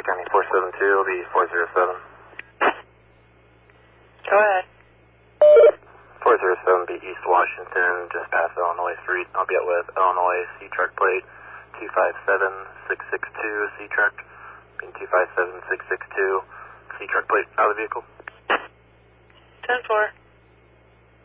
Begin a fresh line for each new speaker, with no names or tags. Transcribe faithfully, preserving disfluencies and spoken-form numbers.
County four seven two, will be four zero seven.
Go ahead.
four zero seven be East Washington, just past Illinois Street. I'll be out with Illinois C truck plate two five seven six six two, C truck, being two five seven six six two, C truck plate out of the vehicle.
ten four.